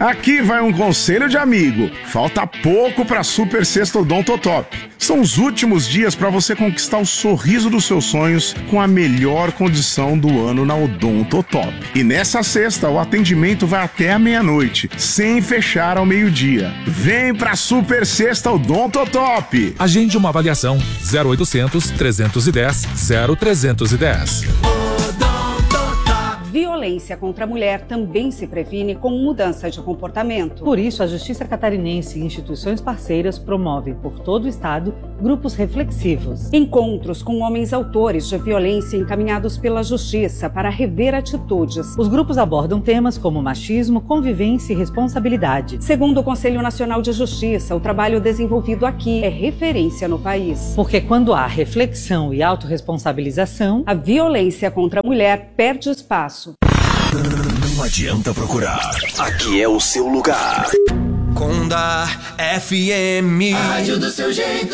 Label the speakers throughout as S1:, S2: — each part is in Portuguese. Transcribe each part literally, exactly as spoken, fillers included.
S1: Aqui vai um conselho de amigo. Falta pouco para Super Sexta Odontotop. São os últimos dias para você conquistar o sorriso dos seus sonhos com a melhor condição do ano na Odontotop. E nessa sexta o atendimento vai até a meia-noite, sem fechar ao meio-dia. Vem pra Super Sexta Odontotop.
S2: Agende uma avaliação zero oitocentos, trezentos e dez, zero trezentos e dez.
S3: Violência contra a mulher também se previne com mudança de comportamento.
S4: Por isso, a Justiça Catarinense e instituições parceiras promovem por todo o estado grupos reflexivos.
S3: Encontros com homens autores de violência encaminhados pela Justiça para rever atitudes.
S4: Os grupos abordam temas como machismo, convivência e responsabilidade.
S3: Segundo o Conselho Nacional de Justiça, o trabalho desenvolvido aqui é referência no país.
S4: Porque quando há reflexão e autorresponsabilização,
S3: a violência contra a mulher perde espaço.
S5: Não adianta procurar. Aqui é o seu lugar.
S6: Conda F M.
S7: Rádio do seu jeito.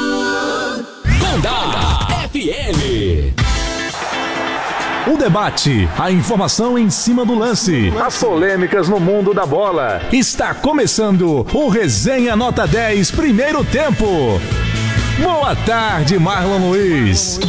S8: Conda F M.
S2: O debate, a informação em cima do lance, as polêmicas no mundo da bola. Está começando o Resenha Nota dez, primeiro tempo. Boa tarde, Marlon Luiz.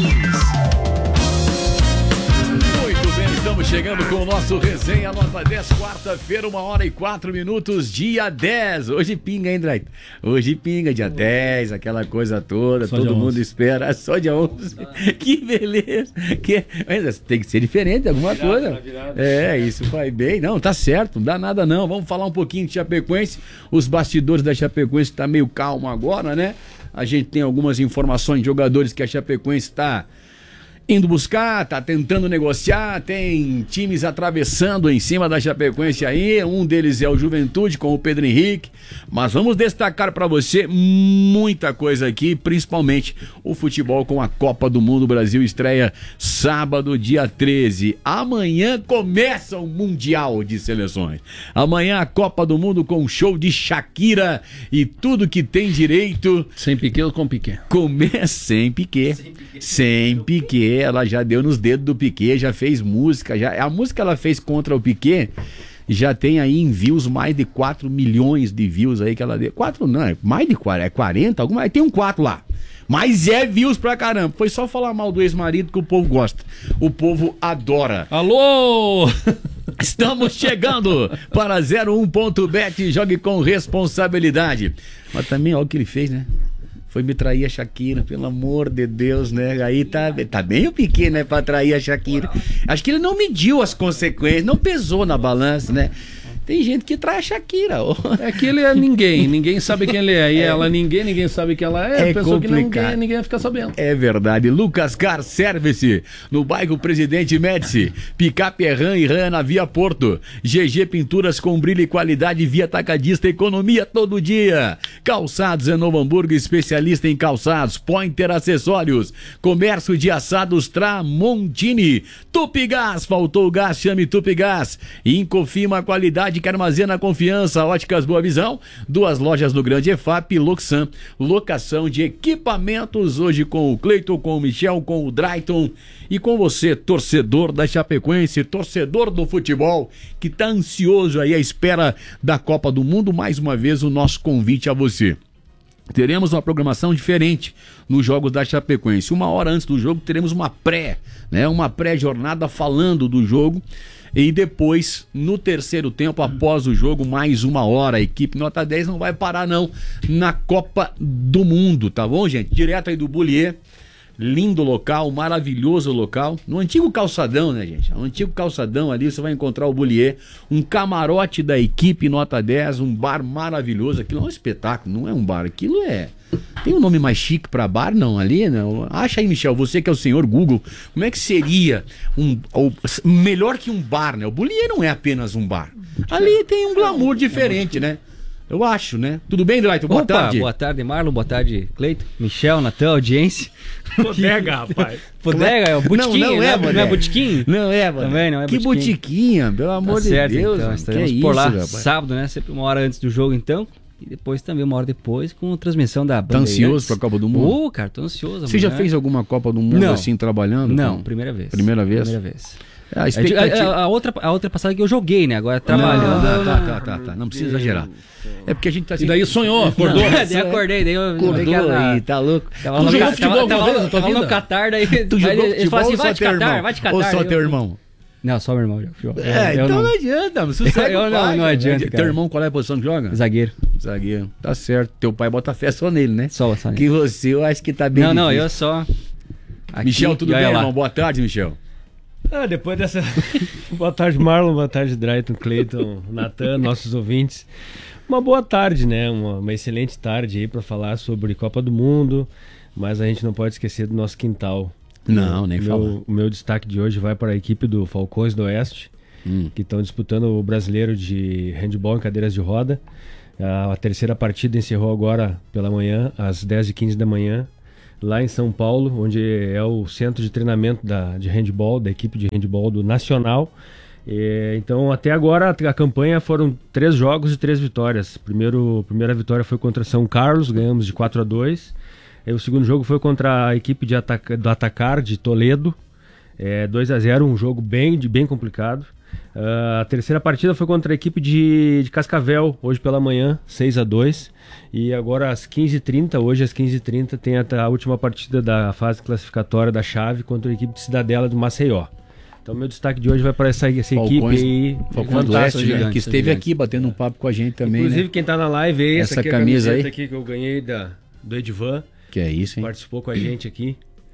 S9: Estamos chegando com o nosso Resenha Nota dez, quarta-feira, uma hora e quatro minutos, dia dez. Hoje pinga, hein, Drake? Hoje pinga, dia dez, aquela coisa toda, só todo mundo espera. Só dia onze. Que beleza. Que... Mas tem que ser diferente, alguma virada, coisa. Virada. É, isso vai bem. Não, tá certo, não dá nada não. Vamos falar um pouquinho de Chapecoense. Os bastidores da Chapecoense tá meio calmo agora, né? A gente tem algumas informações de jogadores que a Chapecoense tá indo buscar, tá tentando negociar, tem times atravessando em cima da Chapecoense aí, um deles é o Juventude com o Pedro Henrique, mas vamos destacar para você muita coisa aqui, principalmente o futebol com a Copa do Mundo. Brasil estreia sábado, dia treze. Amanhã começa o Mundial de Seleções. Amanhã a Copa do Mundo com show de Shakira e tudo que tem direito.
S10: Sem Piquet ou com Piquet?
S9: Começa sem Piquet. Sem Piquet. Sem Piquet. Ela já deu nos dedos do Piquet, já fez música, já, a música que ela fez contra o Piquet já tem aí em views mais de quatro milhões de views aí que ela deu. quatro não, é mais de quarenta, é quarenta, alguma, tem um quatro lá. Mas é views pra caramba. Foi só falar mal do ex-marido que o povo gosta. O povo adora.
S10: Alô!
S9: Estamos chegando para zero um ponto bet, jogue com responsabilidade. Mas também olha o que ele fez, né? Foi me trair a Shakira, pelo amor de Deus, né? Aí tá, tá bem o Piquet, né? Pra trair a Shakira. Acho que ele não mediu as consequências, não pesou na balança, né? Tem gente que trai a Shakira.
S10: É que ele é ninguém, ninguém sabe quem ele é. E é, ela ninguém, ninguém sabe quem ela é.
S9: É
S10: Pensou
S9: complicado.
S10: Que ninguém, ninguém ia ficar sabendo.
S9: É verdade. Lucas Car Service, no bairro Presidente Médici. Picape Ram e Ram na Via Porto. G G Pinturas com brilho e qualidade via atacadista, economia todo dia. Calçados é Novo Hamburgo, especialista em calçados. Pointer Acessórios. Comércio de assados Tramontini. Tupigás, faltou gás, chame Tupigás. Incofima qualidade que armazena a confiança. Óticas Boa Visão, duas lojas do Grande E F A P, Loxan, locação de equipamentos, hoje com o Cleiton, com o Michel, com o Drayton e com você, torcedor da Chapecoense, torcedor do futebol, que tá ansioso aí à espera da Copa do Mundo. Mais uma vez o nosso convite a você. Teremos uma programação diferente nos jogos da Chapecoense. Uma hora antes do jogo teremos uma pré, né, uma pré-jornada falando do jogo. E depois, no terceiro tempo, após o jogo, mais uma hora. A equipe Nota dez não vai parar, não, na Copa do Mundo, tá bom, gente? Direto aí do Bullier. Lindo local, maravilhoso local. No antigo calçadão, né, gente? No antigo calçadão ali você vai encontrar o Bullier. Um camarote da equipe Nota dez, um bar maravilhoso. Aquilo é um espetáculo, não é um bar. Aquilo é... Tem um nome mais chique pra bar, não? Ali, não? Acha aí, Michel, você que é o senhor Google, como é que seria um... Ou, melhor que um bar, né? O Bullier não é apenas um bar. Ali tem um glamour diferente, né? Eu acho, né? Tudo bem, Drayton? Boa
S11: Opa,
S9: tarde.
S11: Boa tarde, Marlon. Boa tarde, Cleiton. Michel, Natan, audiência.
S9: Bodega, rapaz.
S11: Bodega, é o botiquinho,
S9: não, não
S11: né?
S9: é,
S11: não é botiquinho?
S9: Não é, mano.
S11: Também não é
S9: que
S11: botiquinho.
S9: botiquinha, pelo amor
S11: tá
S9: de
S11: certo,
S9: Deus.
S11: Então,
S9: mano.
S11: estaremos
S9: que é
S11: por
S9: isso,
S11: lá
S9: rapaz?
S11: sábado, né? Sempre uma hora antes do jogo, então. E depois também uma hora depois com transmissão da
S9: Tá ansioso pra Copa do Mundo?
S11: Ô, oh, cara, tô ansioso.
S9: Você já fez alguma Copa do Mundo
S11: não.
S9: assim, trabalhando?
S11: Não,
S9: com...
S11: primeira vez.
S9: Primeira vez?
S11: Primeira vez.
S9: A, expectativa...
S11: a, a, outra, a outra passada que eu joguei, né? Agora trabalhando.
S9: Não, tá, tá, tá, tá. Não precisa exagerar. É porque a gente tá assim...
S10: E daí sonhou, acordou.
S11: Não, daí acordei, daí eu...
S9: Acordou aí, tá louco.
S11: Tava
S10: tu
S11: no,
S10: jogou futebol
S11: tava,
S10: alguma vez na tua
S11: tava
S10: vida?
S11: no Catar, daí...
S9: Tu jogou
S11: ele
S9: futebol
S11: assim,
S9: ou
S11: vai
S9: só
S11: de
S9: teu
S11: Catar,
S9: irmão?
S11: vai de Catar.
S9: Ou só teu irmão?
S11: Não, só meu irmão. Eu,
S9: É,
S11: eu
S9: então
S11: não,
S9: não adianta. Você sabe
S11: eu não, não adianta,
S9: Teu
S11: cara.
S9: irmão, qual é a posição que joga?
S11: Zagueiro.
S9: Zagueiro. Tá certo. Teu pai bota fé só nele, né?
S11: Só, só
S9: Que você, eu acho que tá bem
S11: Não, não,
S9: difícil.
S11: eu só... Aqui,
S9: Michel, tudo bem,
S11: lá.
S9: irmão? Boa tarde, Michel.
S7: Ah, depois dessa... Boa tarde, Marlon. Boa tarde, Drayton, Cleiton, Natan, nossos ouvintes. Uma boa tarde, né? Uma, uma excelente tarde aí para falar sobre Copa do Mundo, mas a gente não pode esquecer do nosso quintal.
S9: Não, nem
S7: o
S9: falar.
S7: meu, o meu destaque de hoje vai para a equipe do Falcões do Oeste, hum. que estão disputando o brasileiro de handebol em cadeiras de roda. A, a terceira partida encerrou agora pela manhã, às dez e quinze da manhã, lá em São Paulo, onde é o centro de treinamento da, de handebol, da equipe de handebol do Nacional. E, então, até agora, a campanha foram três jogos e três vitórias. Primeiro, a primeira vitória foi contra São Carlos, ganhamos de quatro a dois. E o segundo jogo foi contra a equipe de ataca, do Atacar, de Toledo, é, dois a zero, um jogo bem, de, bem complicado. Uh, a terceira partida foi contra a equipe de, de Cascavel, hoje pela manhã, seis a dois. E agora às quinze e trinta, hoje às quinze e trinta, tem a, a última partida da fase classificatória da chave contra a equipe de Cidadela do Maceió. Então meu destaque de hoje vai para essa, essa
S9: Falcões,
S7: equipe aí.
S9: Falcões do Oeste, né? Que esteve aqui batendo um papo com a gente também,
S7: Inclusive,
S9: né?
S7: quem tá na live aí, essa,
S9: essa
S7: aqui é
S9: camisa
S7: a
S9: aí
S7: aqui que eu ganhei da, do Edvan.
S9: Que é isso, hein?
S7: Participou com a gente aqui.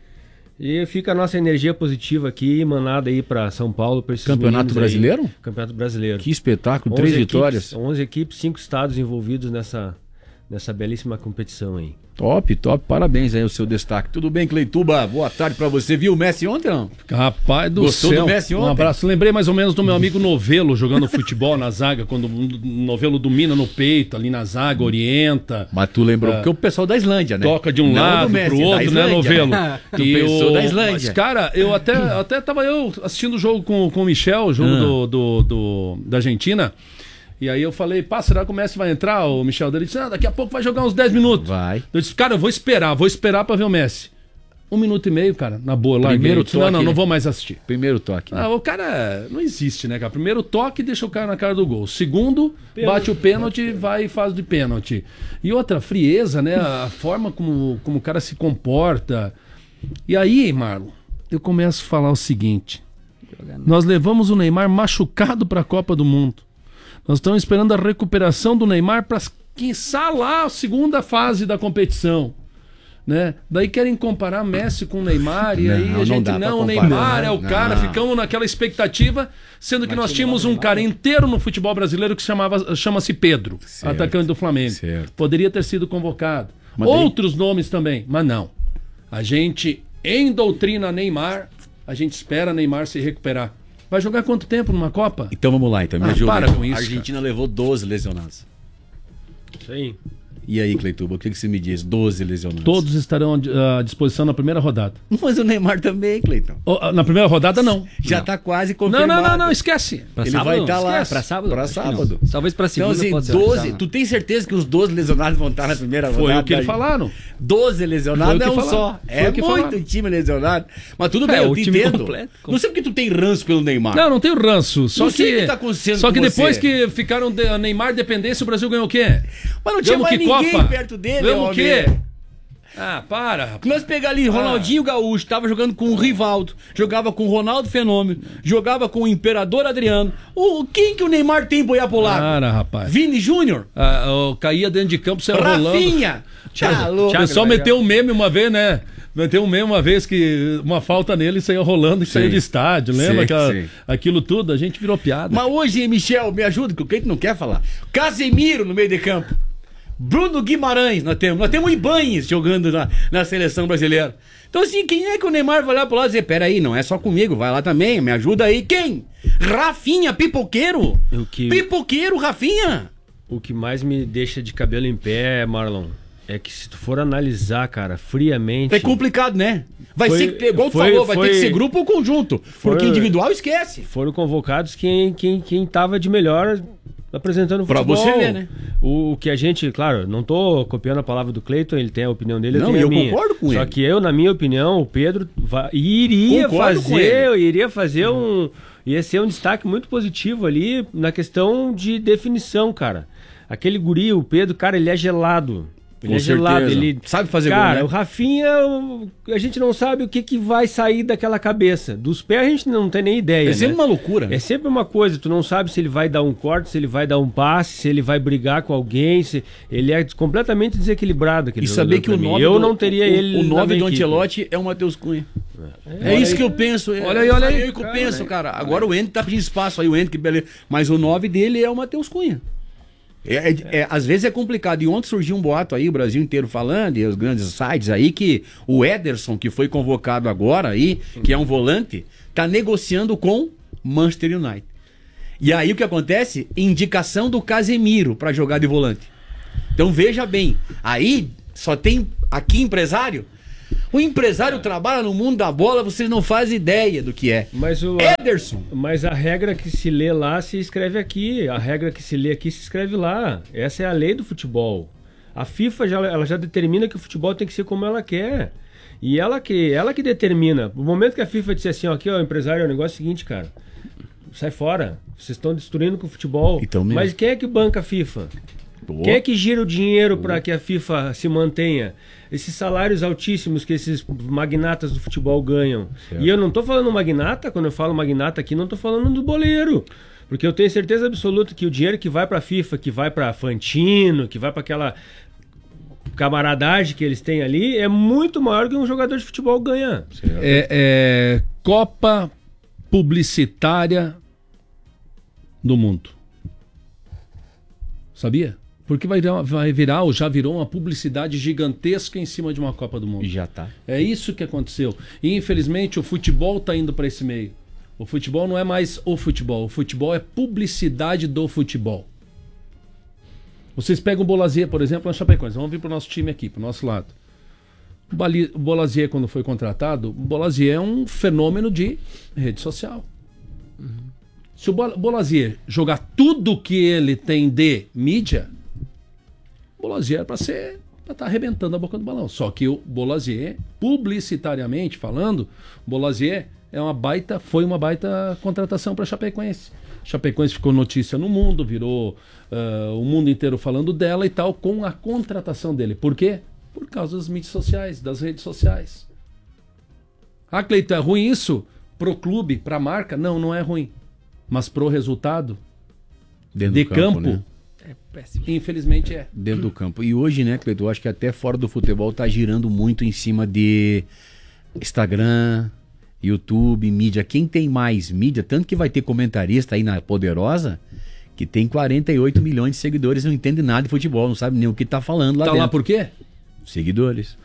S7: E fica a nossa energia positiva aqui, emanada aí para São Paulo, para esses
S9: Campeonato Brasileiro?
S7: Aí. Campeonato Brasileiro.
S9: Que espetáculo, três
S7: equipes,
S9: vitórias.
S7: onze equipes, cinco estados envolvidos nessa, nessa belíssima competição aí.
S9: Top, top, parabéns aí o seu destaque. Tudo bem, Cleituba? Boa tarde pra você. Viu o Messi ontem, não?
S10: Rapaz do
S9: Gostou
S10: céu.
S9: do Messi ontem?
S10: Um abraço. Lembrei mais ou menos do meu amigo Novelo jogando futebol na zaga, quando o Novelo domina no peito, ali na zaga, orienta.
S9: Mas tu lembrou,
S10: uh,
S9: porque o pessoal da Islândia, né?
S10: Toca de um
S9: não
S10: lado
S9: Messi,
S10: pro outro, né, Novelo?
S9: Tu e pensou
S10: o...
S9: da Islândia.
S10: Mas, cara, eu até, até tava eu assistindo o jogo com, com o Michel, o jogo
S9: ah.
S10: do, do, do, da Argentina. E aí eu falei, pá, será que o Messi vai entrar? O Michel dele disse, ah, daqui a pouco vai jogar uns dez minutos.
S9: Vai.
S10: Eu disse, cara, eu vou esperar, vou esperar pra ver o Messi. Um minuto e meio, cara, na boa, lá.
S9: Primeiro toque.
S10: Não, não, não vou mais assistir.
S9: Primeiro toque. Né?
S10: Ah, o cara não existe, né, cara? Primeiro toque, deixa o cara na cara do gol. Segundo, pênalti. Bate o pênalti, vai e faz de pênalti. E outra, frieza, né? A forma como, como o cara se comporta. E aí, Marlon, eu começo a falar o seguinte. Nós levamos o Neymar machucado pra Copa do Mundo. Nós estamos esperando a recuperação do Neymar para, quiçá, lá a segunda fase da competição. Né? Daí querem comparar Messi com o Neymar e
S9: não,
S10: aí a gente,
S9: não,
S10: não o
S9: comparar.
S10: Neymar é o
S9: não,
S10: cara,
S9: não.
S10: ficamos naquela expectativa, sendo que Mas nós tínhamos um cara inteiro no futebol brasileiro que chamava, chama-se Pedro, certo, atacante do Flamengo.
S9: Certo.
S10: Poderia ter sido convocado.
S9: Mas
S10: Outros
S9: daí...
S10: nomes também, mas não. A gente endoutrina Neymar, a gente espera Neymar se recuperar. Vai jogar quanto tempo numa Copa?
S9: Então vamos lá, então. Me
S10: ah,
S9: ajuda.
S10: Para com isso.
S9: A Argentina cara. levou doze lesionados.
S7: Isso aí.
S9: E aí, Cleituba, o que, que você me diz? doze lesionados.
S10: Todos estarão à disposição na primeira rodada.
S9: Mas o Neymar também, Cleiton.
S10: Oh, na primeira rodada, não.
S9: Já
S10: não.
S9: tá quase confirmado.
S10: Não, não, não, não esquece.
S9: Pra Ele sábado? vai estar tá lá.
S11: Pra sábado?
S9: Pra sábado.
S11: Talvez pra segunda.
S9: Então, assim, doze. Tu tem certeza que os doze lesionados vão estar na primeira
S10: Foi
S9: rodada?
S10: Foi o que eles falaram.
S9: doze lesionados é um
S10: falaram.
S9: só.
S10: Foi
S9: é muito
S10: falaram.
S9: time lesionado. Mas tudo bem,
S11: é,
S9: eu
S11: o
S9: te
S11: time
S9: entendo.
S11: Completo, completo.
S9: Não sei porque tu tem ranço pelo Neymar.
S10: Não, não tenho ranço. Só
S9: não
S10: que,
S9: sei o que tá acontecendo
S10: Só que
S9: com
S10: depois
S9: você.
S10: que ficaram de, Neymar dependência, o Brasil ganhou o quê?
S9: Mas não tinha
S10: Ganhamos
S9: mais
S10: que
S9: ninguém
S10: Copa?
S9: perto dele,
S10: Ganhamos o quê?
S9: homem.
S10: Ah, para. Rapaz.
S9: Nós pegar ali Ronaldinho ah. Gaúcho, tava jogando com o Rivaldo, jogava com o Ronaldo Fenômeno, jogava com o Imperador Adriano. O, quem que o Neymar tem boiar pro lado?
S10: Para, rapaz.
S9: Vini Júnior?
S10: Ah, oh, caía dentro de campo, saiu rolando.
S9: Rafinha!
S10: Tá louco. O pessoal meteu um meme uma vez, né? Meteu um meme uma vez que uma falta nele saiu rolando e saiu de estádio. Lembra
S9: sim,
S10: aquela,
S9: sim.
S10: aquilo tudo? A gente virou piada.
S9: Mas hoje, Michel, me ajuda, que o Cleiton não quer falar. Casemiro no meio de campo. Bruno Guimarães, nós temos. Nós temos o Ibanez jogando na, na seleção brasileira. Então, assim, quem é que o Neymar vai olhar pro lado e dizer, peraí, não é só comigo, vai lá também, me ajuda aí. Quem? Rafinha, pipoqueiro.
S7: O que...
S9: Pipoqueiro, Rafinha.
S7: O que mais me deixa de cabelo em pé, Marlon, é que se tu for analisar, cara, friamente...
S9: É complicado, né? Vai
S7: foi,
S9: ser, igual tu
S7: foi,
S9: falou, vai
S7: foi,
S9: ter que ser grupo ou conjunto.
S7: Foi,
S9: porque individual esquece.
S7: Foram convocados quem, quem, quem tava de melhor apresentando
S9: pra
S7: futebol.
S9: Pra você ver, né?
S7: O, o que a gente, claro, não tô copiando a palavra do Cleiton, ele tem a opinião dele,
S9: não,
S7: eu tenho
S9: eu
S7: a minha.
S9: concordo com
S7: Só
S9: ele.
S7: Só que eu, na minha opinião, o Pedro vai, iria
S9: Concordo
S7: fazer, iria fazer um... Ia ser um destaque muito positivo ali na questão de definição, cara. Aquele guri, o Pedro, cara, ele é gelado. Ele
S9: Com
S7: é gelado,
S9: certeza.
S7: ele
S9: sabe fazer
S7: cara,
S9: gol, né?
S7: o Rafinha, a gente não sabe o que, que vai sair daquela cabeça. Dos pés a gente não tem nem ideia.
S9: É sempre
S7: né?
S9: uma loucura.
S7: É sempre uma coisa, tu não sabe se ele vai dar um corte, se ele vai dar um passe, se ele vai brigar com alguém, se ele é completamente desequilibrado.
S9: E saber que o nove
S7: eu
S9: do,
S7: não teria
S9: o,
S7: ele.
S9: O nove do Ancelotti é o Matheus Cunha. É, é isso aí que eu penso. É,
S10: olha aí, olha aí.
S9: É isso que eu penso, cara. Agora o Endo tá pedindo espaço aí, o Endo que beleza. Mas o nove dele é o Matheus Cunha. É, é, é, às vezes é complicado. E ontem surgiu um boato aí, o Brasil inteiro falando, e os grandes sites aí, que o Ederson, que foi convocado agora aí, que é um volante, tá negociando com Manchester United. E aí o que acontece? Indicação do Casemiro para jogar de volante. Então veja bem, aí só tem aqui empresário. O empresário trabalha no mundo da bola, vocês não fazem ideia do que é.
S7: Mas o
S9: Ederson.
S7: Mas a regra que se lê lá se escreve aqui. A regra que se lê aqui se escreve lá. Essa é a lei do futebol. A FIFA já, ela já determina que o futebol tem que ser como ela quer. E ela que, ela que determina. No momento que a FIFA disser assim, ó, aqui ó, empresário, é o negócio seguinte, cara. Sai fora. Vocês estão destruindo com o futebol.
S9: Então mesmo.
S7: Mas quem é que banca a FIFA?
S9: Boa.
S7: Quem é que gira o dinheiro para que a FIFA se mantenha? Esses salários altíssimos que esses magnatas do futebol ganham. Certo. E eu não tô falando magnata, quando eu falo magnata aqui, não tô falando do boleiro. Porque eu tenho certeza absoluta que o dinheiro que vai para a FIFA, que vai para Fantino, que vai para aquela camaradagem que eles têm ali, é muito maior que um jogador de futebol ganha.
S10: É, é Copa publicitária do mundo. Sabia? Porque vai, vai virar, ou já virou uma publicidade gigantesca em cima de uma Copa do Mundo.
S9: Já tá.
S10: É isso que aconteceu. E infelizmente o futebol tá indo para esse meio. O futebol não é mais o futebol. O futebol é publicidade do futebol. Vocês pegam o Bolazier, por exemplo, na Chapecoense. Vamos vir pro nosso time aqui, pro nosso lado. O, Bali, o Bolazier, quando foi contratado, o Bolazier é um fenômeno de rede social. Uhum. Se o Bolazier jogar tudo que ele tem de mídia, o Bolazier é para ser, para estar arrebentando a boca do balão. Só que o Bolazier, publicitariamente falando, o Bolazier é uma baita, foi uma baita contratação para a Chapecoense. Chapecoense ficou notícia no mundo, virou uh, o mundo inteiro falando dela e tal, com a contratação dele. Por quê? Por causa das mídias sociais, das redes sociais. Ah, Cleiton, é ruim isso? Pro clube, pra marca? Não, não é ruim. Mas pro resultado
S9: dentro
S10: de
S9: do campo,
S10: campo,
S9: né?
S10: É péssimo. Infelizmente é.
S9: Dentro do campo. E hoje, né, Cleiton, eu acho que até fora do futebol tá girando muito em cima de Instagram, YouTube, mídia. Quem tem mais mídia, tanto que vai ter comentarista aí na Poderosa, que tem quarenta e oito milhões de seguidores, não entende nada de futebol, não sabe nem o que tá falando lá
S10: tá
S9: dentro.
S10: Tá lá por quê?
S9: Seguidores.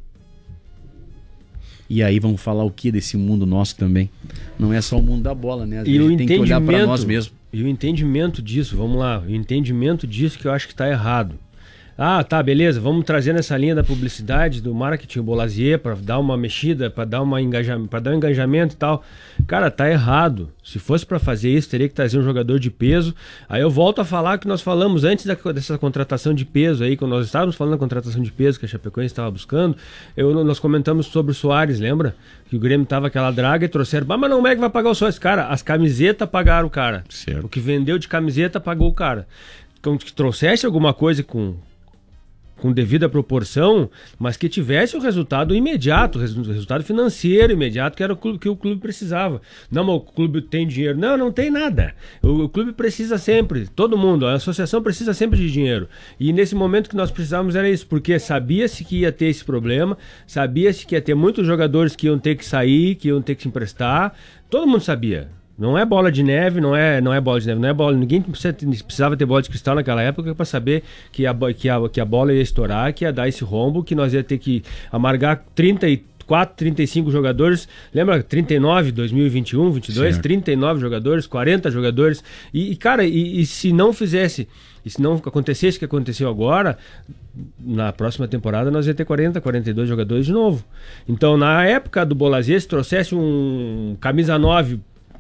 S9: E aí vamos falar o que desse mundo nosso também? Não é só o mundo da bola, né? Às
S7: e
S9: vezes
S7: o
S9: a gente tem que olhar para nós mesmos.
S7: E o entendimento disso, vamos lá, o entendimento disso que eu acho que está errado. Ah, tá, beleza, vamos trazer nessa linha da publicidade, do marketing, o Bolazier, para dar uma mexida, para dar, uma engaja... dar um engajamento e tal. Cara, tá errado. Se fosse para fazer isso, teria que trazer um jogador de peso. Aí eu volto a falar que nós falamos antes da, dessa contratação de peso aí, quando nós estávamos falando da contratação de peso que a Chapecoense estava buscando, eu, nós comentamos sobre o Soares, lembra? Que o Grêmio tava aquela draga e trouxeram, ah, mas não é que vai pagar o Soares. Cara, as camisetas pagaram o cara.
S9: Certo.
S7: O que vendeu de camiseta pagou o cara. Então, que trouxesse alguma coisa com... com devida proporção, mas que tivesse o resultado imediato, o resultado financeiro imediato, que era o clube, que o clube precisava. Não, mas o clube tem dinheiro. Não, não tem nada. O, o clube precisa sempre, todo mundo, a associação precisa sempre de dinheiro. E nesse momento que nós precisávamos era isso, porque sabia-se que ia ter esse problema, sabia-se que ia ter muitos jogadores que iam ter que sair, que iam ter que se emprestar, todo mundo sabia. Não é bola de neve, não é, não é bola de neve, não é bola. Ninguém precisava ter bola de cristal naquela época para saber que a, que, a, que a bola ia estourar, que ia dar esse rombo, que nós ia ter que amargar trinta e quatro, trinta e cinco jogadores. Lembra? trinta e nove, dois mil e vinte e um, vinte e dois, certo. trinta e nove jogadores, quarenta jogadores. E, e cara, e, e se não fizesse, e se não acontecesse o que aconteceu agora, na próxima temporada nós ia ter quarenta, quarenta e dois jogadores de novo. Então, na época do Bolazier, se trouxesse um camisa nove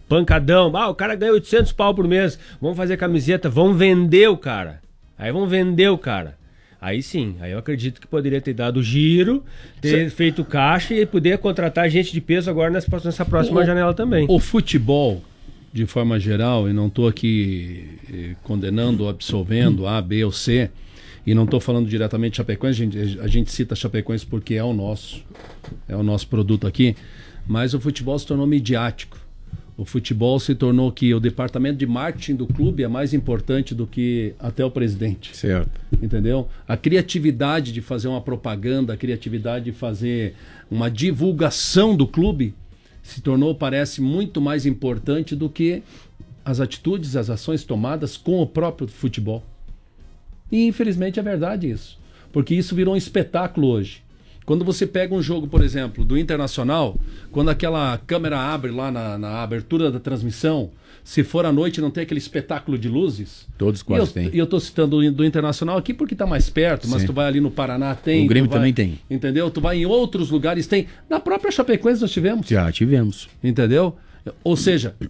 S7: pancadão. Ah, o cara ganha oitocentos pau por mês. Vamos fazer camiseta, vamos vender o cara. Aí vamos vender o cara. Aí sim, aí eu acredito que poderia ter dado giro, ter Cê... feito caixa e poder contratar gente de peso agora nessa, nessa próxima o, janela também.
S10: O futebol, de forma geral, e não estou aqui eh, condenando ou absolvendo A, B ou C, e não estou falando diretamente de Chapecoense, a gente, a gente cita Chapecoense porque é o nosso, é o nosso produto aqui, mas o futebol se tornou midiático. O futebol se tornou que o departamento de marketing do clube é mais importante do que até o presidente.
S9: Certo.
S10: Entendeu? A criatividade de fazer uma propaganda, a criatividade de fazer uma divulgação do clube se tornou, parece, muito mais importante do que as atitudes, as ações tomadas com o próprio futebol. E infelizmente é verdade isso. Porque isso virou um espetáculo hoje. Quando você pega um jogo, por exemplo, do Internacional, quando aquela câmera abre lá na, na abertura da transmissão, se for à noite não tem aquele espetáculo de luzes.
S9: Todos quase têm.
S10: E eu estou citando do Internacional aqui porque está mais perto, mas Sim. tu vai ali no Paraná, tem.
S9: O Grêmio
S10: vai,
S9: também tem.
S10: Entendeu? Tu vai em outros lugares, tem. Na própria Chapecoense nós tivemos.
S9: Já tivemos.
S10: Entendeu? Ou seja,